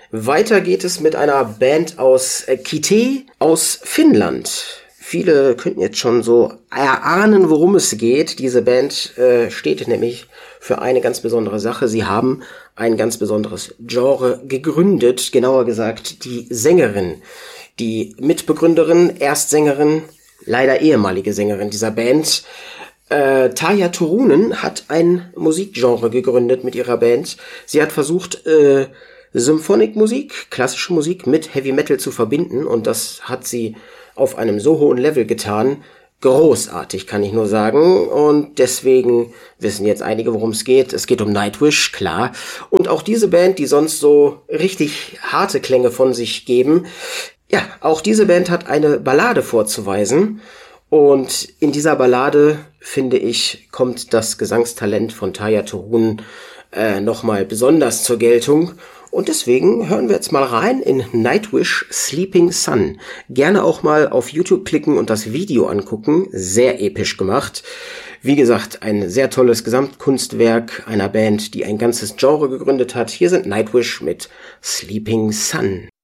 Weiter geht es mit einer Band aus Kitee aus Finnland. Viele könnten jetzt schon so erahnen, worum es geht. Diese Band steht nämlich für eine ganz besondere Sache. Sie haben ein ganz besonderes Genre gegründet, genauer gesagt die Sängerin, die Mitbegründerin, Erstsängerin, leider ehemalige Sängerin dieser Band. Tarja Turunen hat ein Musikgenre gegründet mit ihrer Band. Sie hat versucht, Symphonikmusik, klassische Musik mit Heavy Metal zu verbinden, und das hat sie auf einem so hohen Level getan. Großartig, kann ich nur sagen, und deswegen wissen jetzt einige, worum es geht. Es geht um Nightwish, klar. Und auch diese Band, die sonst so richtig harte Klänge von sich geben, ja, auch diese Band hat eine Ballade vorzuweisen. Und in dieser Ballade, finde ich, kommt das Gesangstalent von Tarja Turunen nochmal besonders zur Geltung. Und deswegen hören wir jetzt mal rein in Nightwish Sleeping Sun. Gerne auch mal auf YouTube klicken und das Video angucken. Sehr episch gemacht. Wie gesagt, ein sehr tolles Gesamtkunstwerk einer Band, die ein ganzes Genre gegründet hat. Hier sind Nightwish mit Sleeping Sun.